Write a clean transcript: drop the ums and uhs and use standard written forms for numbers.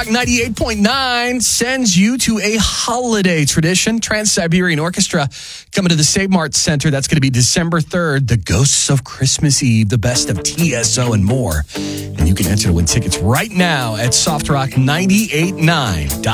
Rock 98.9 sends you to a holiday tradition. Trans-Siberian Orchestra coming to the Save Mart Center. That's going to be December 3rd. The Ghosts of Christmas Eve, the best of TSO and more. And you can enter to win tickets right now at softrock989.com.